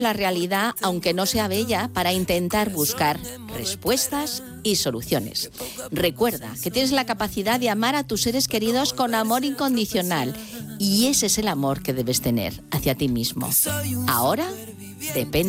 la realidad, aunque no sea bella, para intentar buscar respuestas y soluciones. Recuerda que tienes la capacidad de amar a tus seres queridos con amor incondicional, y ese es el amor que debes tener hacia ti mismo. Ahora depende